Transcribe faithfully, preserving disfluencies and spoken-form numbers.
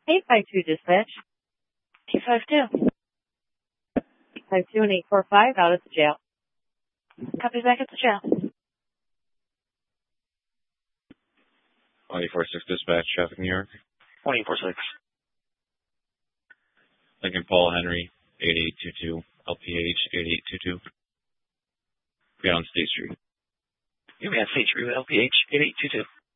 eight five two dispatch. eight five two. eight five two and eight four five out at the jail. Copy back at the jail. one eight four six dispatch, traffic New York. one eight four six. Lincoln Paul Henry, eight eight two two, L P H eight eight two two. Be on State Street. You'll be on State Street with L P H eight eight two two.